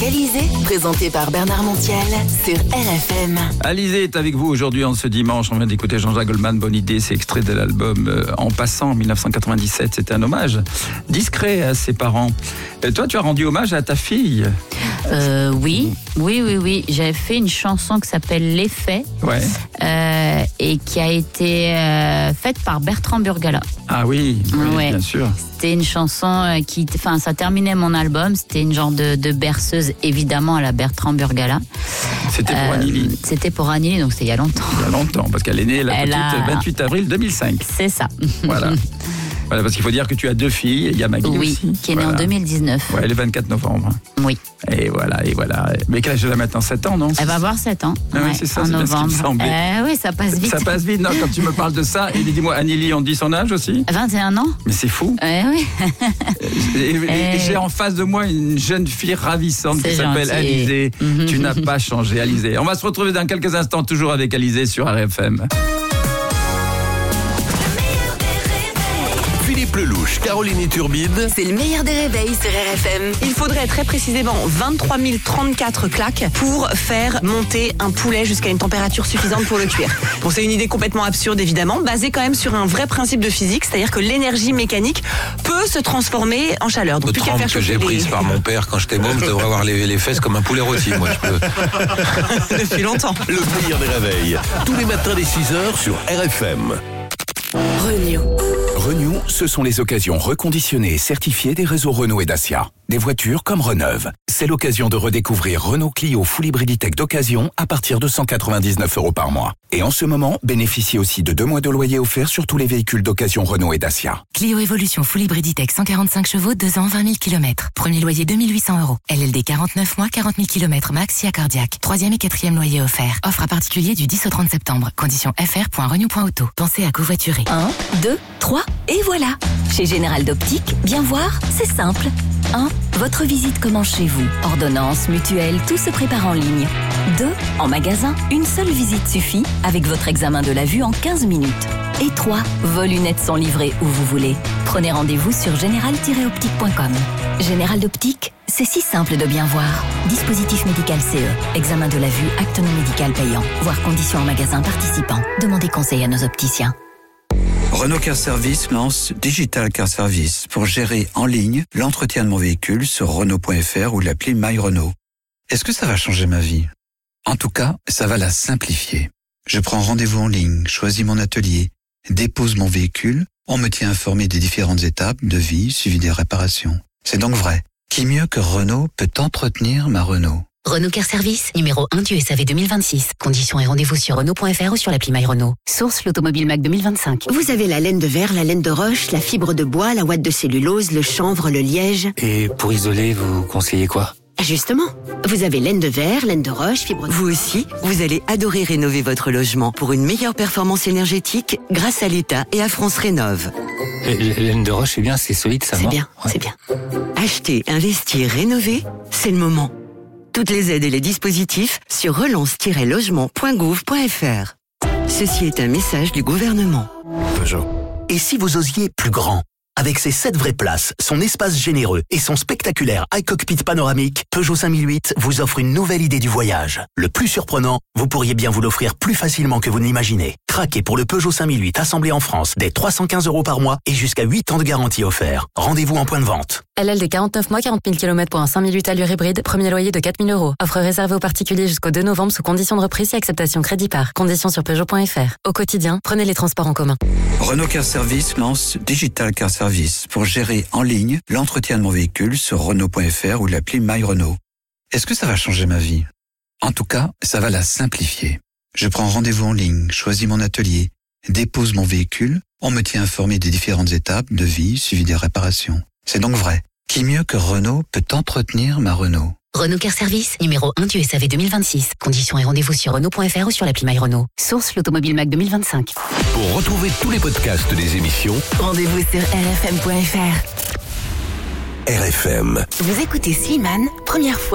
Alizé, présenté par Bernard Montiel sur RFM. Alizé est avec vous aujourd'hui en ce dimanche. On vient d'écouter Jean-Jacques Goldman, Bonne idée, c'est extrait de l'album En passant, 1997. C'était un hommage discret à ses parents. Toi, tu as rendu hommage à ta fille. Oui. J'avais fait une chanson qui s'appelle L'Effet, et qui a été faite par Bertrand Burgala. Ah oui, bien sûr. C'était une chanson ça terminait mon album. C'était une genre de berceuse, évidemment, à la Bertrand Burgala. C'était pour Anneli. C'était pour Anneli, donc c'était il y a longtemps. Il y a longtemps, parce qu'elle est née le 28 avril 2005. C'est ça. Voilà. Voilà, parce qu'il faut dire que tu as deux filles, il y a Maggie aussi. Qui est née en 2019. Ouais, le 24 novembre. Oui. Et voilà. Mais quel âge elle a maintenant? 7 ans, non? Elle va avoir 7 ans. Ah oui, c'est ça, en c'est novembre. bien ce qui me semblait. Oui, ça passe vite. Ça passe vite, non? Quand tu me parles de ça, et dis-moi, Anneli, on dit son âge aussi? 21 ans. Mais c'est fou. Oui. Et j'ai en face de moi une jeune fille ravissante qui s'appelle Alizé. Tu n'as pas changé, Alizé. On va se retrouver dans quelques instants, toujours avec Alizé sur RFM. Philippe Lelouch, Caroline Turbide. C'est le meilleur des réveils sur RFM. Il faudrait très précisément 23 034 claques pour faire monter un poulet jusqu'à une température suffisante pour le cuire. Bon, c'est une idée complètement absurde, évidemment, basée quand même sur un vrai principe de physique, c'est-à-dire que l'énergie mécanique peut se transformer en chaleur. Donc, de trempe que j'ai prise par mon père quand j'étais môme, je devrais avoir les fesses comme un poulet rôti, moi. Je peux... Depuis longtemps. Le meilleur des réveils, tous les matins dès 6h sur RFM. Renew, ce sont les occasions reconditionnées et certifiées des réseaux Renault et Dacia. Des voitures comme Reneuve. C'est l'occasion de redécouvrir Renault Clio Full Hybriditech d'occasion à partir de 199 € par mois. Et en ce moment, bénéficiez aussi de 2 mois de loyer offert sur tous les véhicules d'occasion Renault et Dacia. Clio Evolution Full Hybriditech 145 chevaux, 2 ans, 20 000 km. Premier loyer 2 800 €. LLD 49 mois, 40 000 km max, SIA cardiaque. 3e et 4e loyer offert. Offre à particulier du 10 au 30 septembre. Conditions fr.renew.auto. Pensez à covoiturer. 1, 2, 3, et voilà. Chez Général d'Optique, bien voir, c'est simple. 1. Votre visite commence chez vous. Ordonnance, mutuelle, tout se prépare en ligne. 2. En magasin, une seule visite suffit avec votre examen de la vue en 15 minutes. Et 3. Vos lunettes sont livrées où vous voulez. Prenez rendez-vous sur général-optique.com. Général d'Optique, c'est si simple de bien voir. Dispositif médical CE. Examen de la vue, acte non médical payant. Voir conditions en magasin participant. Demandez conseil à nos opticiens. Renault Car Service lance Digital Car Service pour gérer en ligne l'entretien de mon véhicule sur Renault.fr ou l'appli My Renault. Est-ce que ça va changer ma vie? En tout cas, ça va la simplifier. Je prends rendez-vous en ligne, choisis mon atelier, dépose mon véhicule, on me tient informé des différentes étapes, devis, suivi des réparations. C'est donc vrai. Qui mieux que Renault peut entretenir ma Renault? Renault Car Service, numéro 1 du SAV 2026. Conditions et rendez-vous sur Renault.fr ou sur l'appli My Renault. Source l'Automobile Mac 2025. Vous avez la laine de verre, la laine de roche, la fibre de bois, la ouate de cellulose, le chanvre, le liège. Et pour isoler, vous conseillez quoi? Justement, vous avez laine de verre, laine de roche, fibre de... Vous aussi, vous allez adorer rénover votre logement pour une meilleure performance énergétique grâce à l'État et à France Rénov'. La laine de roche, c'est bien, c'est solide, ça va. C'est bien, c'est bien. Acheter, investir, rénover, c'est le moment. Toutes les aides et les dispositifs sur relance-logement.gouv.fr. Ceci est un message du gouvernement. Peugeot. Et si vous osiez plus grand? Avec ses 7 vraies places, son espace généreux et son spectaculaire iCockpit panoramique, Peugeot 5008 vous offre une nouvelle idée du voyage. Le plus surprenant, vous pourriez bien vous l'offrir plus facilement que vous ne l'imaginez. Craquez pour le Peugeot 5008 assemblé en France dès 315 € par mois et jusqu'à 8 ans de garantie offert. Rendez-vous en point de vente. LLD 49 mois, 40 000 km pour un 5008 allure hybride, premier loyer de 4 000 €. Offre réservée aux particuliers jusqu'au 2 novembre sous condition de reprise et acceptation crédit par. Conditions sur Peugeot.fr. Au quotidien, prenez les transports en commun. Renault Car Service lance Digital Car Service pour gérer en ligne l'entretien de mon véhicule sur Renault.fr ou l'appli My Renault. Est-ce que ça va changer ma vie? En tout cas, ça va la simplifier. Je prends rendez-vous en ligne, choisis mon atelier, dépose mon véhicule, on me tient informé des différentes étapes, devis, suivi des réparations. C'est donc vrai. Qui mieux que Renault peut entretenir ma Renault? Renault Car Service, numéro 1 du SAV 2026. Conditions et rendez-vous sur Renault.fr ou sur l'appli My Renault. Source l'Automobile Mac 2025. Pour retrouver tous les podcasts des émissions, Rendez-vous sur rfm.fr. RFM. Vous écoutez Slimane, première fois.